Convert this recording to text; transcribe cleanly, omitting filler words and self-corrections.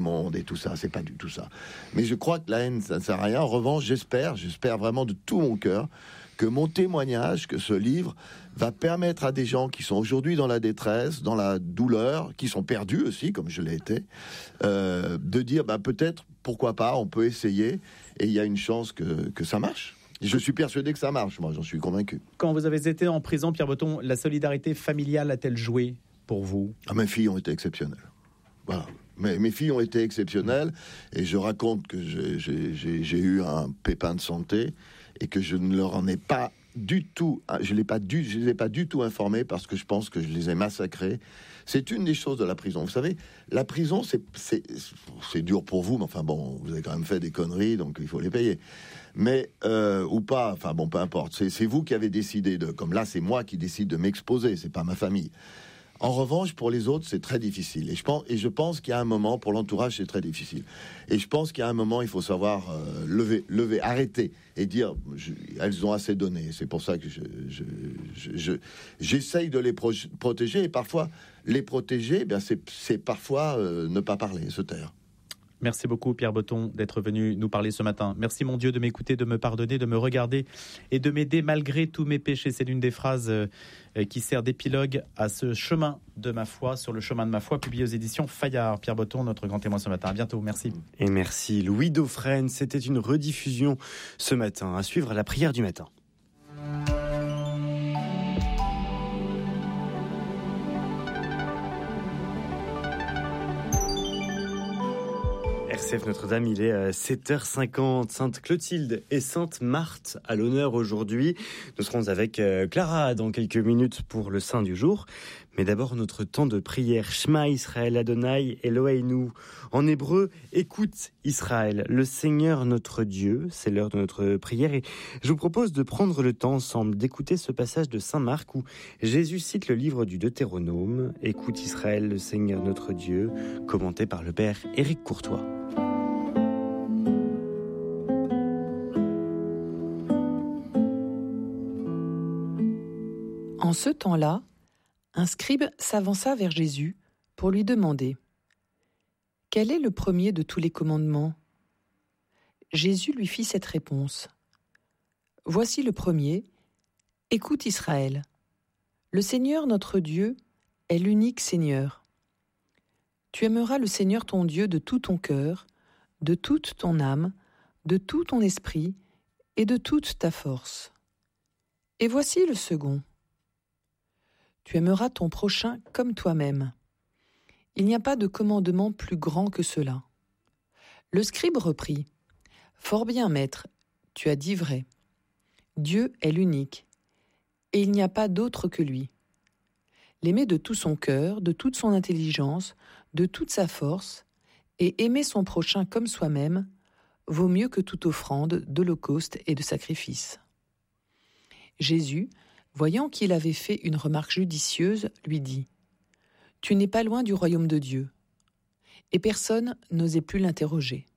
monde et tout ça, c'est pas du tout ça. Mais je crois que la haine, ça ne sert à rien. En revanche, j'espère vraiment de tout mon cœur que mon témoignage, que ce livre va permettre à des gens qui sont aujourd'hui dans la détresse, dans la douleur, qui sont perdus aussi, comme je l'ai été, de dire, peut-être, pourquoi pas, on peut essayer, et il y a une chance que ça marche. Je suis persuadé que ça marche, moi, j'en suis convaincu. Quand vous avez été en prison, Pierre Boton, la solidarité familiale a-t-elle joué pour vous ? Mes filles ont été exceptionnelles. Voilà. Mes filles ont été exceptionnelles, et je raconte que j'ai eu un pépin de santé, et que je ne leur en ai pas du tout, je les ai pas du tout informés, parce que je pense que je les ai massacrés. C'est une des choses de la prison. Vous savez, la prison, c'est dur pour vous, mais enfin bon, vous avez quand même fait des conneries, donc il faut les payer. Mais, ou pas, enfin bon, peu importe. C'est vous qui avez décidé comme là, c'est moi qui décide de m'exposer, c'est pas ma famille. En revanche, pour les autres, c'est très difficile. Et je pense qu'il y a un moment, pour l'entourage, c'est très difficile. Et je pense qu'il y a un moment, il faut savoir lever, arrêter et dire, elles ont assez donné. C'est pour ça que j'essaye de les protéger. Et parfois, les protéger, c'est parfois ne pas parler, se taire. Merci beaucoup Pierre Boton d'être venu nous parler ce matin. Merci mon Dieu de m'écouter, de me pardonner, de me regarder et de m'aider malgré tous mes péchés. C'est l'une des phrases qui sert d'épilogue à ce chemin de ma foi, sur le chemin de ma foi, publié aux éditions Fayard. Pierre Boton, notre grand témoin ce matin. À bientôt, merci. Et merci Louis Dauphren. C'était une rediffusion ce matin. À suivre la prière du matin. RCF Notre-Dame, il est 7h50. Sainte Clotilde et Sainte Marthe à l'honneur aujourd'hui. Nous serons avec Clara dans quelques minutes pour le Saint du jour. Mais d'abord, notre temps de prière. Shema Israël Adonai Eloheinu. En hébreu, écoute Israël, le Seigneur notre Dieu. C'est l'heure de notre prière et je vous propose de prendre le temps ensemble d'écouter ce passage de Saint Marc où Jésus cite le livre du Deutéronome. Écoute Israël, le Seigneur notre Dieu, commenté par le Père Éric Courtois. En ce temps-là, un scribe s'avança vers Jésus pour lui demander « Quel est le premier de tous les commandements ?» Jésus lui fit cette réponse « Voici le premier, écoute Israël. Le Seigneur notre Dieu est l'unique Seigneur. Tu aimeras le Seigneur ton Dieu de tout ton cœur, de toute ton âme, de tout ton esprit et de toute ta force. Et voici le second. Tu aimeras ton prochain comme toi-même. Il n'y a pas de commandement plus grand que cela. » Le scribe reprit. « Fort bien, maître, tu as dit vrai. Dieu est l'unique, et il n'y a pas d'autre que lui. L'aimer de tout son cœur, de toute son intelligence, de toute sa force, et aimer son prochain comme soi-même, vaut mieux que toute offrande, d'holocauste et de sacrifice. » Jésus, voyant qu'il avait fait une remarque judicieuse, lui dit « Tu n'es pas loin du royaume de Dieu. » Et personne n'osait plus l'interroger.